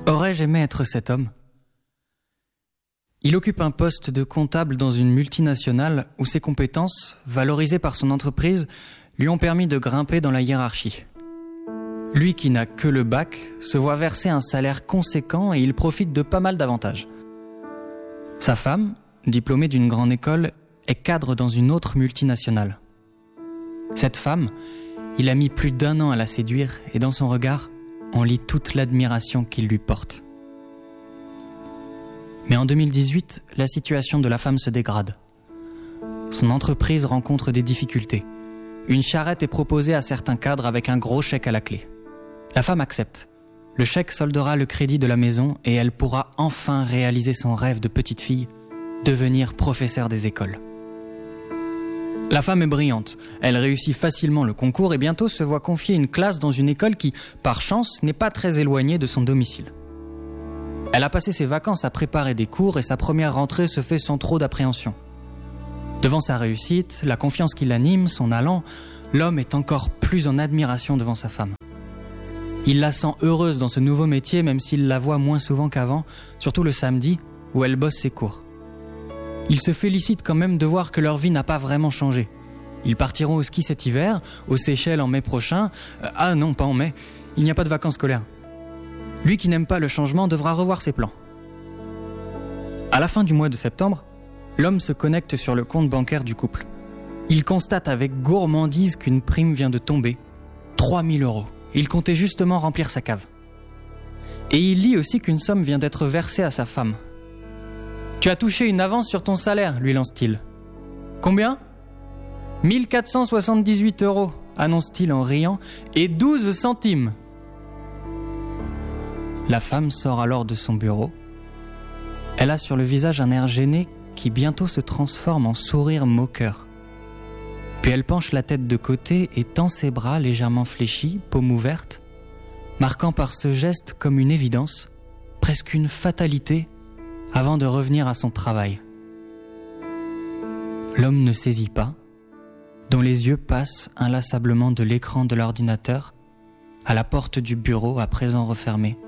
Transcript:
Aurais-je aimé être cet homme ? Il occupe un poste de comptable dans une multinationale où ses compétences, valorisées par son entreprise, lui ont permis de grimper dans la hiérarchie. Lui qui n'a que le bac se voit verser un salaire conséquent et il profite de pas mal d'avantages. Sa femme, diplômée d'une grande école, est cadre dans une autre multinationale. Cette femme, il a mis plus d'1 an à la séduire et dans son regard, on lit toute l'admiration qu'il lui porte. Mais en 2018, la situation de la femme se dégrade. Son entreprise rencontre des difficultés. Une charrette est proposée à certains cadres avec un gros chèque à la clé. La femme accepte. Le chèque soldera le crédit de la maison et elle pourra enfin réaliser son rêve de petite fille, devenir professeure des écoles. La femme est brillante. Elle réussit facilement le concours et bientôt se voit confier une classe dans une école qui, par chance, n'est pas très éloignée de son domicile. Elle a passé ses vacances à préparer des cours et sa première rentrée se fait sans trop d'appréhension. Devant sa réussite, la confiance qui l'anime, son allant, l'homme est encore plus en admiration devant sa femme. Il la sent heureuse dans ce nouveau métier même s'il la voit moins souvent qu'avant, surtout le samedi où elle bosse ses cours. Il se félicite quand même de voir que leur vie n'a pas vraiment changé. Ils partiront au ski cet hiver, aux Seychelles en mai prochain. Ah non, pas en mai, il n'y a pas de vacances scolaires. Lui qui n'aime pas le changement devra revoir ses plans. À la fin du mois de septembre, l'homme se connecte sur le compte bancaire du couple. Il constate avec gourmandise qu'une prime vient de tomber. 3 000 €. Il comptait justement remplir sa cave. Et il lit aussi qu'une somme vient d'être versée à sa femme. « Tu as touché une avance sur ton salaire » lui lance-t-il. « Combien ?»« 1 478 €, annonce-t-il en riant, « et 12 centimes. » La femme sort alors de son bureau. Elle a sur le visage un air gêné qui bientôt se transforme en sourire moqueur. Puis elle penche la tête de côté et tend ses bras légèrement fléchis, paume ouverte, marquant par ce geste comme une évidence, presque une fatalité, avant de revenir à son travail. L'homme ne saisit pas, dont les yeux passent inlassablement de l'écran de l'ordinateur à la porte du bureau à présent refermée.